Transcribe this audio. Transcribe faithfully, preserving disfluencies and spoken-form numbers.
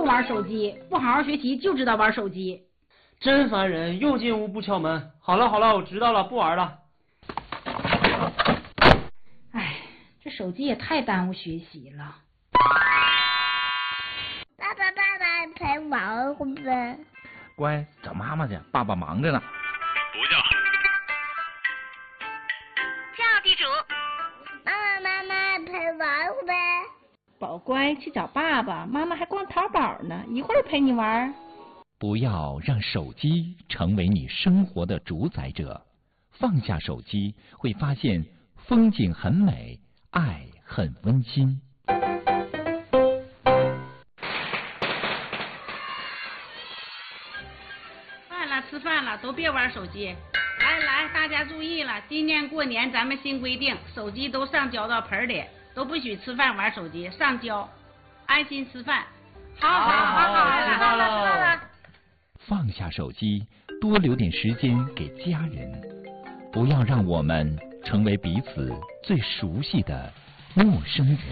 用玩手机，不好好学习就知道玩手机。 真烦人，又进屋不敲门。好了好了，我知道了，不玩了。 哎，这手机也太耽误学习了。 爸爸爸爸陪玩会呗。 乖，找妈妈去，爸爸忙着呢。 不叫。 叫地主。妈妈妈妈陪玩会呗。 宝乖，去找爸爸，妈妈还逛淘宝呢，一会儿陪你玩。 不要让手机成为你生活的主宰者，放下手机，会发现风景很美，爱很温馨。 饭了，吃饭了，都别玩手机。来来，大家注意了，今年过年咱们新规定，手机都上交到盆里，都不许吃饭玩手机，上交，安心吃饭。好好好好， 吃饭了。 放下手机，多留点时间给家人，不要让我们成为彼此最熟悉的陌生人。